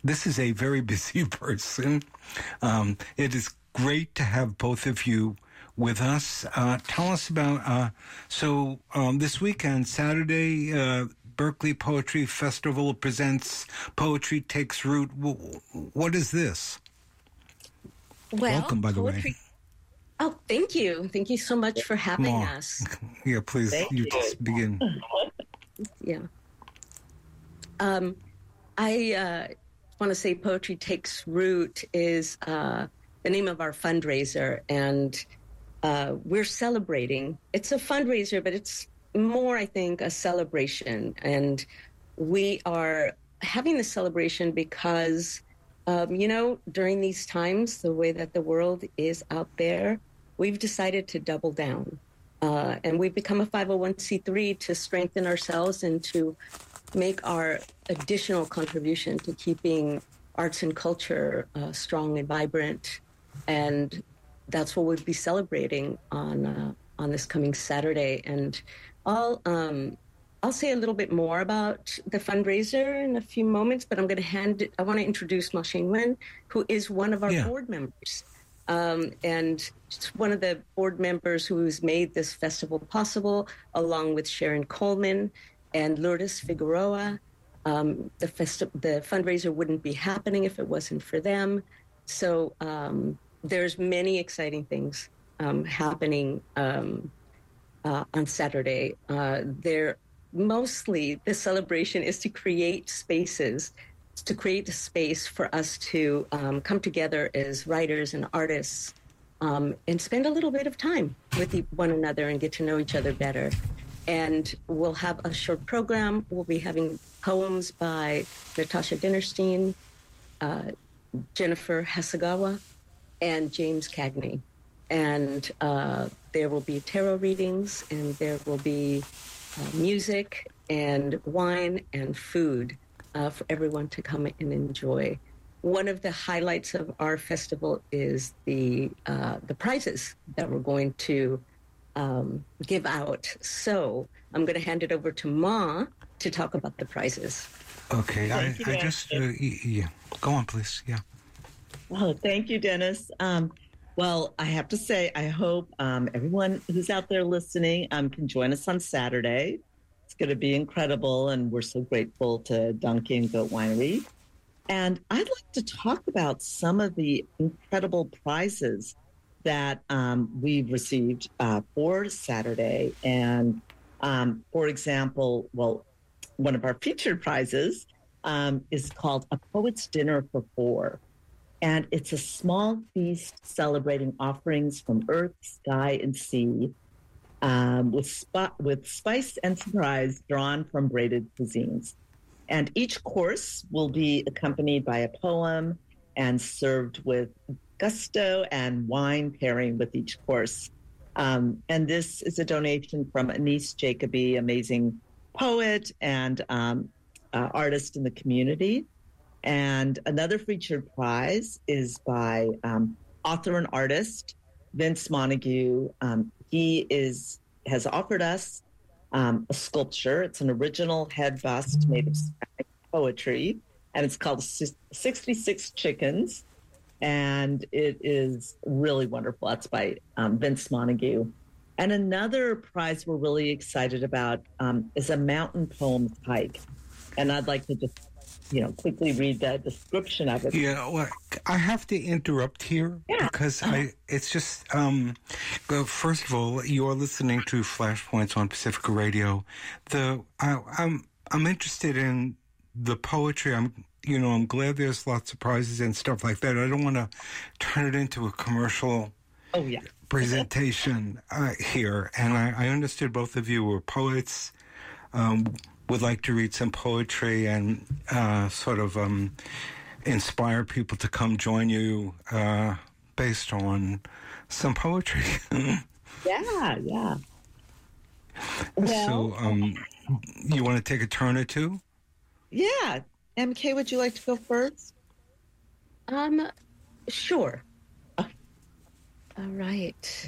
This is a very busy person. It is great to have both of you with us. Tell us about, this weekend, Saturday, Berkeley Poetry Festival presents Poetry Takes Root. What is this? Well, welcome, by the way. Oh, thank you. Thank you so much for having us. Yeah, please, you just begin. Yeah. I want to say Poetry Takes Root is the name of our fundraiser, and we're celebrating. It's a fundraiser, but it's more, I think, a celebration. And we are having the celebration because, during these times, the way that the world is out there, we've decided to double down. And we've become a 501c3 to strengthen ourselves and to make our additional contribution to keeping arts and culture strong and vibrant. And that's what we'll be celebrating on this coming Saturday. And I'll say a little bit more about the fundraiser in a few moments, but I want to introduce Ma Shing-wen, who is one of our board members. And she's one of the board members who's made this festival possible, along with Sharon Coleman and Lourdes Figueroa. The fundraiser wouldn't be happening if it wasn't for them. So there's many exciting things happening on Saturday. Mostly the celebration is to create spaces, to create a space for us to come together as writers and artists and spend a little bit of time with one another and get to know each other better. And we'll have a short program. We'll be having poems by Natasha Dinnerstein, Jennifer Hasegawa, and James Cagney. And there will be tarot readings, and there will be music and wine and food for everyone to come and enjoy. One of the highlights of our festival is the prizes that we're going to give out. So I'm going to hand it over to Ma to talk about the prizes. Okay, go on, please. Yeah. Oh, thank you, Dennis. Well, I have to say, I hope everyone who's out there listening can join us on Saturday. It's going to be incredible, and we're so grateful to Dunkin' Goat Winery. And I'd like to talk about some of the incredible prizes that we've received for Saturday. And for example, one of our featured prizes is called A Poet's Dinner for Four. And it's a small feast celebrating offerings from earth, sky, and sea with spice and surprise drawn from braided cuisines. And each course will be accompanied by a poem and served with gusto and wine pairing with each course. And this is a donation from Anise Jacoby, amazing poet and artist in the community. And another featured prize is by author and artist Vince Montague. He has offered us a sculpture. It's an original head bust made of ceramic poetry, and it's called 66 Chickens. And it is really wonderful. That's by Vince Montague. And another prize we're really excited about is a mountain poems hike. And I'd like to just quickly read the description of it. Yeah, well, I have to interrupt here because it's just, first of all, you're listening to Flashpoints on Pacifica Radio. I'm interested in the poetry. I'm glad there's lots of prizes and stuff like that. I don't want to turn it into a commercial presentation here. And I understood both of you were poets, would like to read some poetry and inspire people to come join you based on some poetry. Yeah. So you want to take a turn or two? Yeah. MK, would you like to go first? Sure. All right.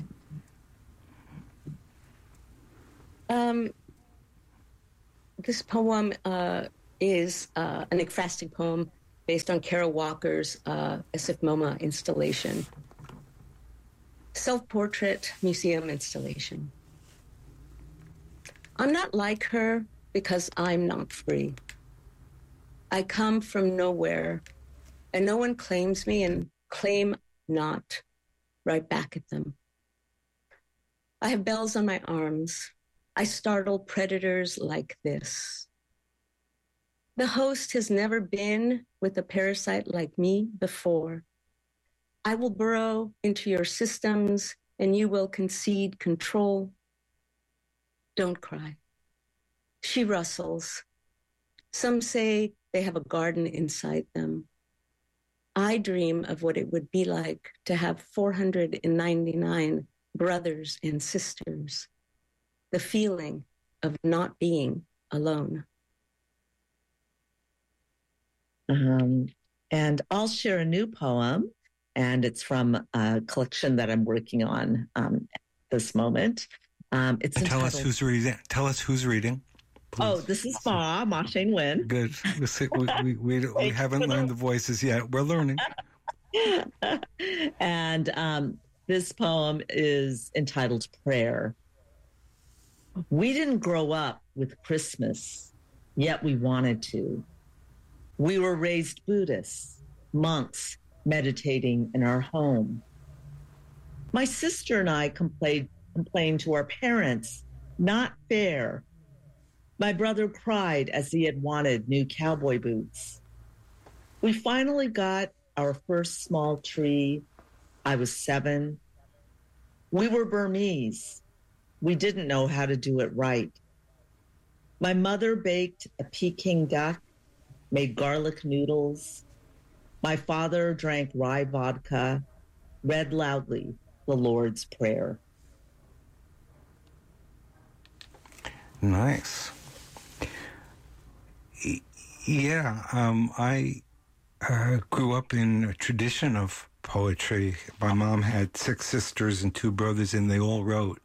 This poem is an ekphrastic poem based on Kara Walker's Asif MoMA installation. Self-portrait museum installation. I'm not like her because I'm not free. I come from nowhere, and no one claims me and claim not right back at them. I have bells on my arms. I startle predators like this. The host has never been with a parasite like me before. I will burrow into your systems and you will concede control. Don't cry. She rustles. Some say they have a garden inside them. I dream of what it would be like to have 499 brothers and sisters. The feeling of not being alone. And I'll share a new poem, and it's from a collection that I'm working on at this moment. It's entitled, tell us who's reading. Tell us who's reading. Please. Oh, this is Ma Shane Wynn. Good. We haven't learned the voices yet. We're learning. And this poem is entitled Prayer. We didn't grow up with Christmas, yet we wanted to. We were raised Buddhists, monks meditating in our home. My sister and I complained to our parents, not fair. My brother cried as he had wanted new cowboy boots. We finally got our first small tree. I was 7. We were Burmese. We didn't know how to do it right. My mother baked a Peking duck, made garlic noodles. My father drank rye vodka, read loudly the Lord's Prayer. Nice. Yeah, I grew up in a tradition of poetry. My mom had 6 sisters and 2 brothers, and they all wrote.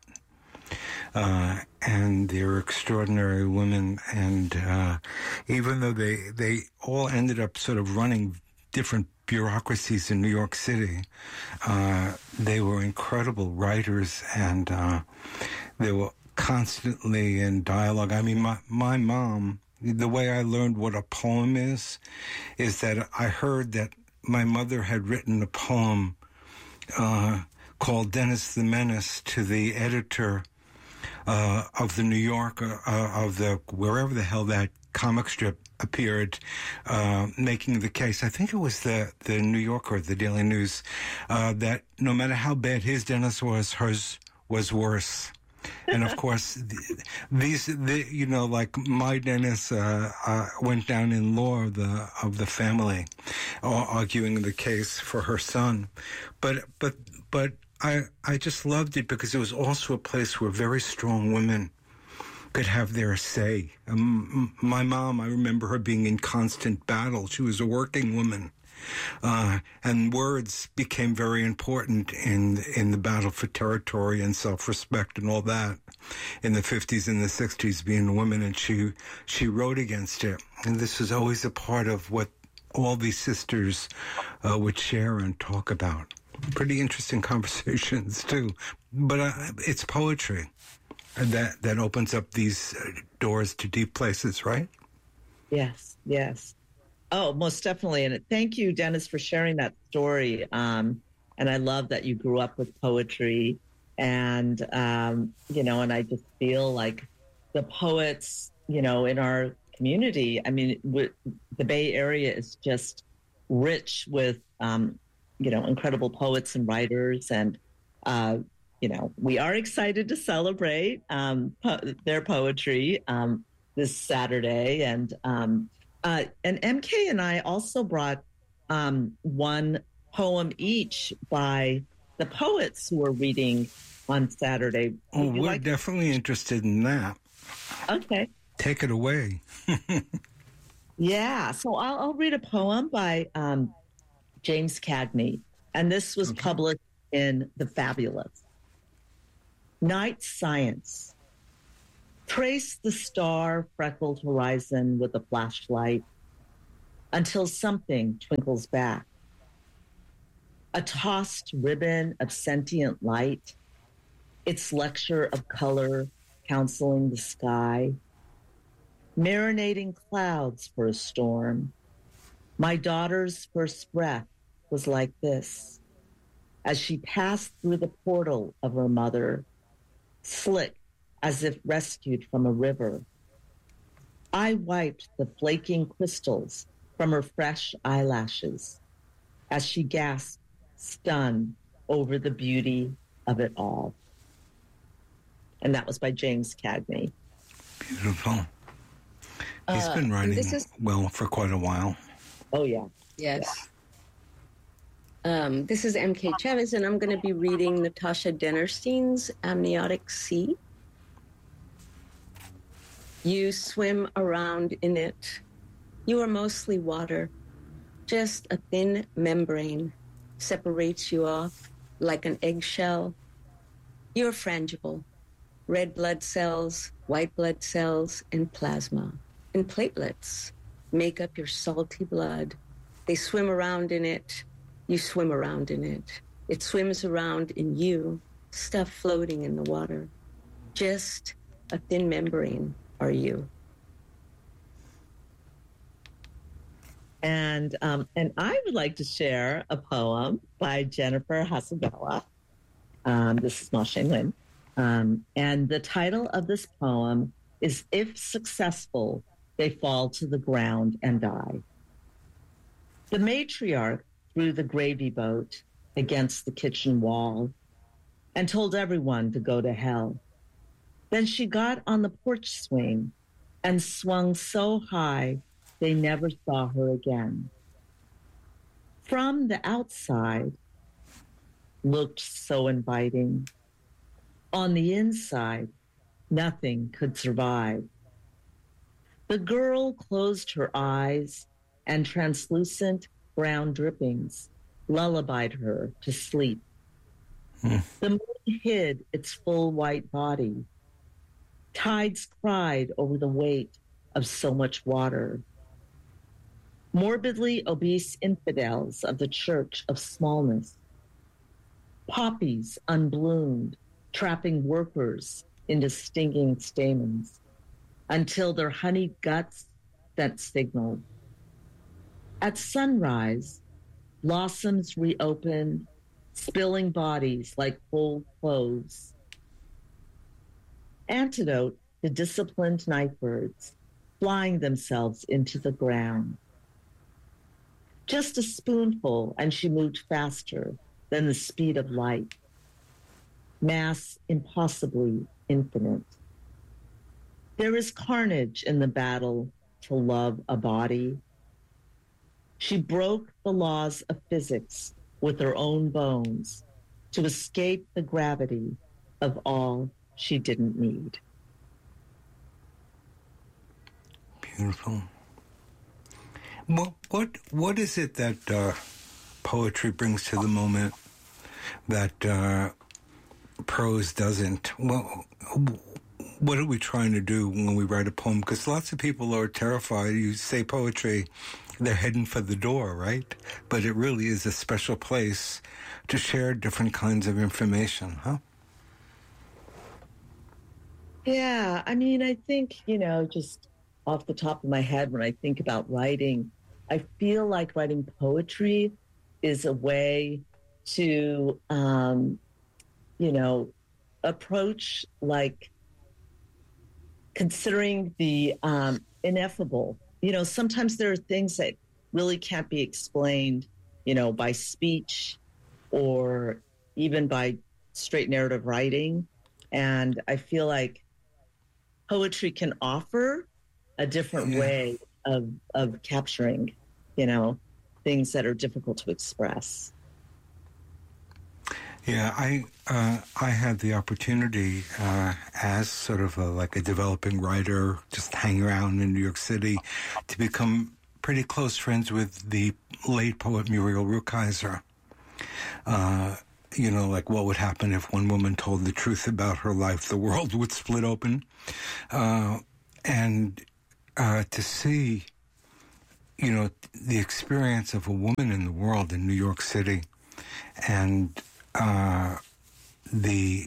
And they were extraordinary women. And even though they all ended up sort of running different bureaucracies in New York City, they were incredible writers, and they were constantly in dialogue. I mean, my mom, the way I learned what a poem is that I heard that my mother had written a poem called Dennis the Menace to the editor of the New Yorker, of the wherever the hell that comic strip appeared, making the case, I think it was the New Yorker, the Daily News, that no matter how bad his Dennis was, hers was worse. And of course, like my Dennis went down in law of the family, arguing the case for her son. But I just loved it because it was also a place where very strong women could have their say. My mom, I remember her being in constant battle. She was a working woman. And words became very important in the battle for territory and self-respect and all that in the 50s and the 60s, being a woman, and she wrote against it. And this was always a part of what all these sisters would share and talk about. Pretty interesting conversations, too. But it's poetry that opens up these doors to deep places, right? Yes, yes. Oh, most definitely. And thank you, Dennis, for sharing that story. And I love that you grew up with poetry. And, and I just feel like the poets, in our community, I mean, the Bay Area is just rich with, incredible poets and writers. And, we are excited to celebrate their poetry this Saturday. And MK and I also brought one poem each by the poets who are reading on Saturday. Oh, we're definitely interested in that. Okay. Take it away. Yeah. So I'll read a poem by James Cagney. And this was published in The Fabulous. Night Science. Trace the star-freckled horizon with a flashlight. until something twinkles back. A tossed ribbon of sentient light, its lecture of color counseling the sky, marinating clouds for a storm. My daughter's first breath was like this, as she passed through the portal of her mother, slick as if rescued from a river. I wiped the flaking crystals from her fresh eyelashes as she gasped, stunned over the beauty of it all. And that was by James Cagney. Beautiful. He's been writing for quite a while. Oh, yeah. Yes. Yeah. This is M.K. Chavez, and I'm going to be reading Natasha Dennerstein's Amniotic Sea. You swim around in it. You are mostly water. Just a thin membrane separates you off like an eggshell. You're frangible. Red blood cells, white blood cells, and plasma, and platelets make up your salty blood. They swim around in it. You swim around in it. It swims around in you, stuff floating in the water. Just a thin membrane are you. And I would like to share a poem by Jennifer Hasabella. This is Ma Sheng-Lin. And the title of this poem is If Successful, They Fall to the Ground and Die. The matriarch threw the gravy boat against the kitchen wall and told everyone to go to hell. Then she got on the porch swing and swung so high they never saw her again. From the outside, looked so inviting. On the inside, nothing could survive. The girl closed her eyes, and translucent brown drippings lullabied her to sleep. The moon hid its full white body. Tides cried over the weight of so much water. Morbidly obese infidels of the church of smallness. Poppies unbloomed, trapping workers into stinging stamens until their honeyed guts sent signal. At sunrise, blossoms reopened, spilling bodies like whole cloves. Antidote to disciplined nightbirds flying themselves into the ground. Just a spoonful, and she moved faster than the speed of light. Mass impossibly infinite. There is carnage in the battle to love a body. She broke the laws of physics with her own bones to escape the gravity of all she didn't need. Beautiful. What is it that poetry brings to the moment that prose doesn't? Well, what are we trying to do when we write a poem? Because lots of people are terrified. You say poetry, they're heading for the door, right? But it really is a special place to share different kinds of information, huh? Yeah, I mean, I think, just off the top of my head, when I think about writing, I feel like writing poetry is a way to, approach, like, considering the ineffable. Sometimes there are things that really can't be explained, by speech or even by straight narrative writing. And I feel like poetry can offer a different way of capturing, things that are difficult to express. Yeah, I had the opportunity as sort of like a developing writer, just hanging around in New York City, to become pretty close friends with the late poet Muriel Rukeyser. Like what would happen if one woman told the truth about her life? The world would split open. And to see the experience of a woman in the world in New York City, and the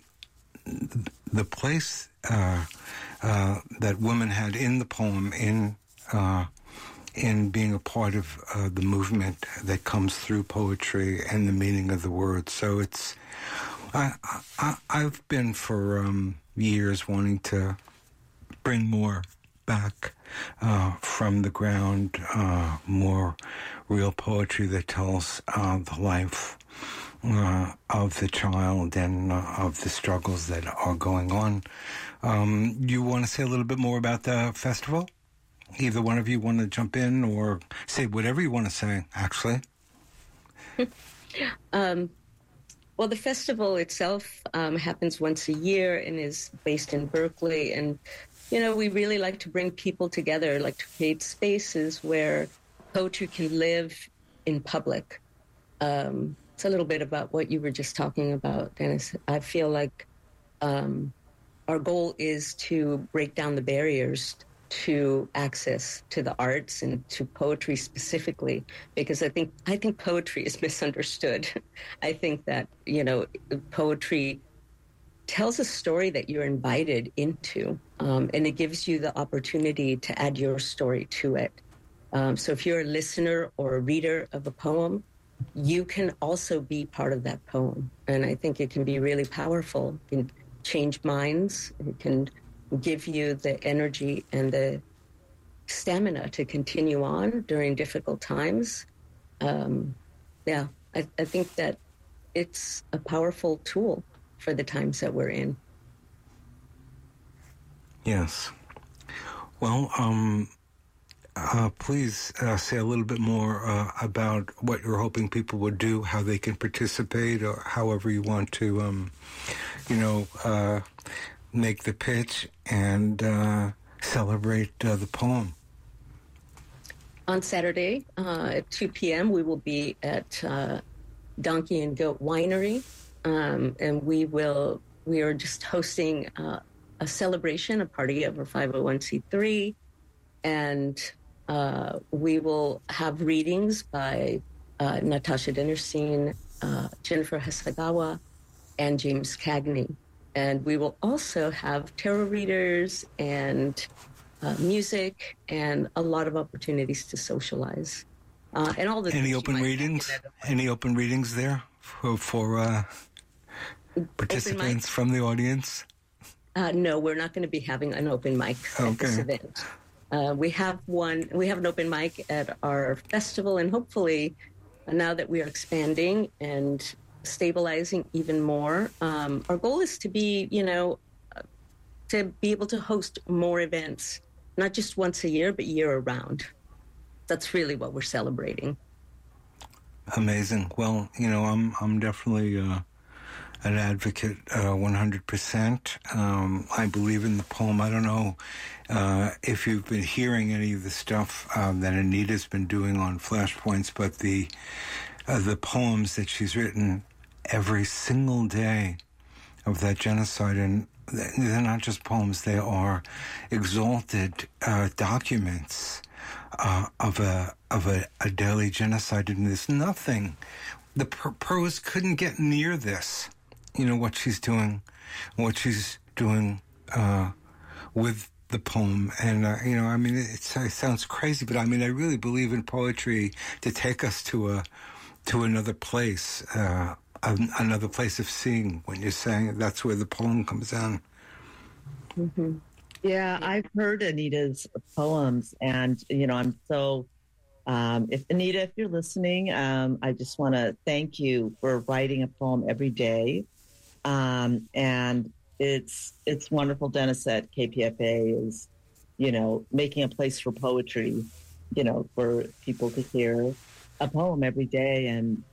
place that women had in the poem, in being a part of the movement that comes through poetry and the meaning of the words. So it's I've been for years wanting to bring more back from the ground, more real poetry that tells the life of the child and of the struggles that are going on. You want to say a little bit more about the festival? Either one of you want to jump in or say whatever you want to say, actually. Well, the festival itself happens once a year and is based in Berkeley. And, we really like to bring people together, like to create spaces where poetry can live in public. It's a little bit about what you were just talking about, Dennis. I feel like our goal is to break down the barriers to access to the arts and to poetry specifically, because I think poetry is misunderstood. I think that, poetry tells a story that you're invited into, and it gives you the opportunity to add your story to it. So if you're a listener or a reader of a poem, you can also be part of that poem. And I think it can be really powerful. It can change minds. It can give you the energy and the stamina to continue on during difficult times. I think that it's a powerful tool for the times that we're in. Yes. Well, please say a little bit more about what you're hoping people would do, how they can participate, or however you want to, make the pitch and celebrate the poem. On Saturday at 2 p.m., we will be at Donkey and Goat Winery, and we are just hosting a celebration, a party of our 501c3, and we will have readings by Natasha Dinnerstein, Jennifer Hasegawa, and James Cagney. And we will also have tarot readers and music and a lot of opportunities to socialize. And all the Any open readings? Any open readings there for participants from the audience? No, we're not going to be having an open mic at this event. We have an open mic at our festival, and hopefully now that we are expanding and stabilizing even more, our goal is to be, to be able to host more events, not just once a year, but year round. That's really what we're celebrating. Amazing. Well, I'm definitely an advocate 100%. I believe in the poem. I don't know if you've been hearing any of the stuff that Anita's been doing on Flashpoints, but the poems that she's written every single day of that genocide, and they're not just poems, they are exalted documents of a daily genocide. And there's nothing, the prose couldn't get near this. What she's doing with the poem. And, it sounds crazy, but I really believe in poetry to take us to another place, another place of seeing. When you're saying that's where the poem comes in. Mm-hmm. Yeah, I've heard Anita's poems, and, I'm so, if you're listening, I just want to thank you for writing a poem every day. And it's wonderful. Dennis at KPFA is, making a place for poetry, for people to hear a poem every day and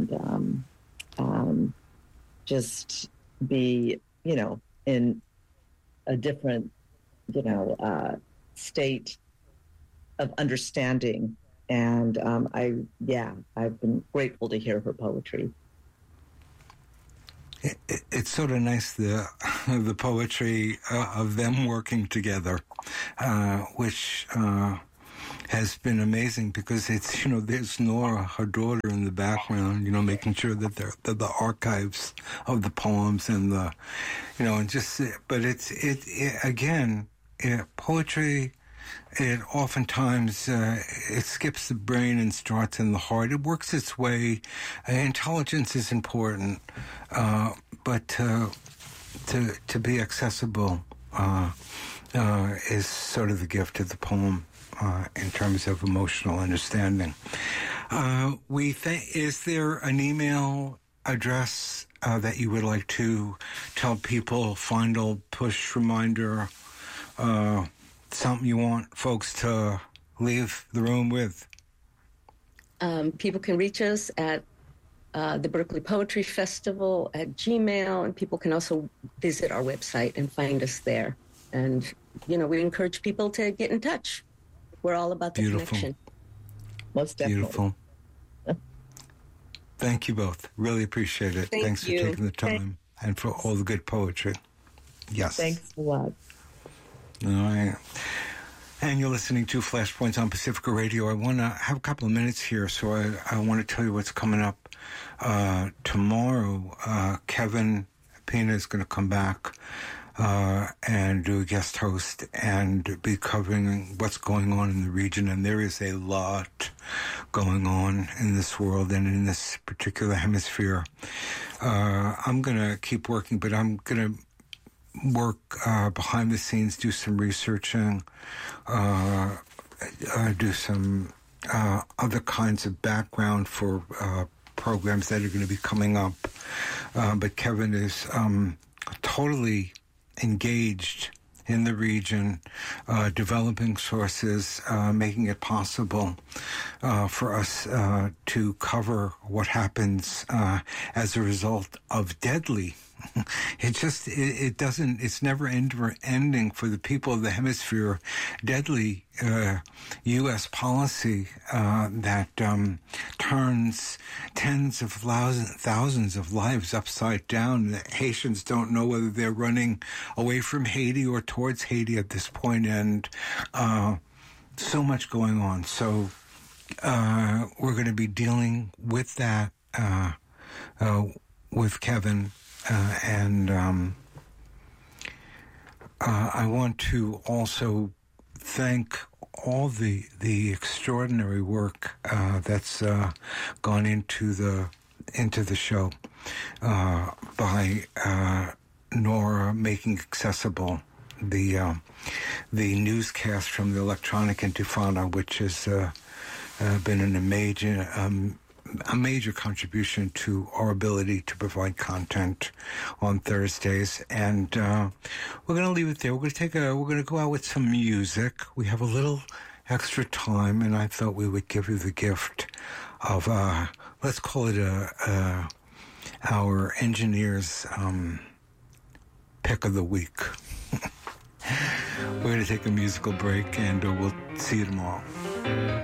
just be, in a different, state of understanding. And I've been grateful to hear her poetry. It's sort of nice, the poetry of them working together, which has been amazing because it's, there's Nora, her daughter, in the background, making sure that the archives of the poems and but poetry, it oftentimes, it skips the brain and starts in the heart. It works its way. Intelligence is important, but to be accessible is sort of the gift of the poem. In terms of emotional understanding. Is there an email address that you would like to tell people, final push reminder, something you want folks to leave the room with? People can reach us at the Berkeley Poetry Festival at Gmail, and people can also visit our website and find us there. And, we encourage people to get in touch. We're all about the connection. Most definitely. Beautiful. Thank you both. Really appreciate it. Thanks for taking the time and for all the good poetry. Yes. Thanks a lot. All right. And you're listening to Flashpoints on Pacifica Radio. I want to have a couple of minutes here, so I want to tell you what's coming up. Tomorrow, Kevin Pina is going to come back and do a guest host and be covering what's going on in the region. And there is a lot going on in this world and in this particular hemisphere. I'm going to keep working, but I'm going to work behind the scenes, do some researching, do some other kinds of background for programs that are going to be coming up. But Kevin is totally engaged in the region, developing sources, making it possible for us to cover what happens as a result of deadly. It's never ending for the people of the hemisphere. Deadly U.S. policy that turns tens of thousands of lives upside down. The Haitians don't know whether they're running away from Haiti or towards Haiti at this point, and so much going on. So we're going to be dealing with that with Kevin. And I want to also thank all the extraordinary work that's gone into the show by Nora, making accessible the newscast from the Electronic Intifada, which has been a major contribution to our ability to provide content on Thursdays. And we're going to leave it there. We're going to go out with some music. We have a little extra time, and I thought we would give you the gift of let's call it our engineer's pick of the week. We're going to take a musical break, and we'll see you tomorrow.